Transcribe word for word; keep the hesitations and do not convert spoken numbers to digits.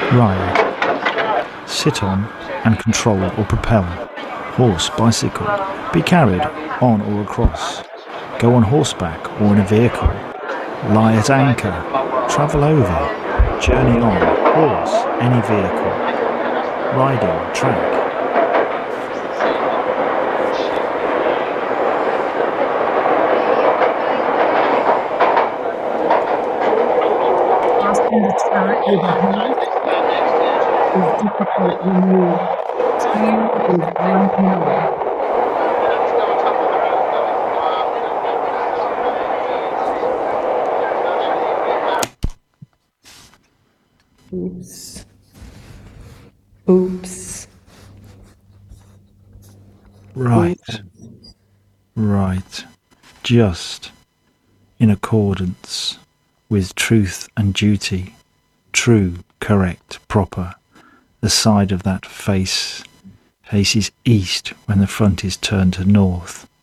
Ride. Sit on and control or propel. Horse, bicycle. Be carried on or across. Go on horseback or in a vehicle. Lie at anchor. Travel over. Journey on. Horse, any vehicle. Riding, track. Crossing the track with a horse is difficult when your tail is downhill. Oops. Oops. Right. Right. Just in accordance with truth and duty. True, correct, proper. The side of that face faces east when the front is turned to north.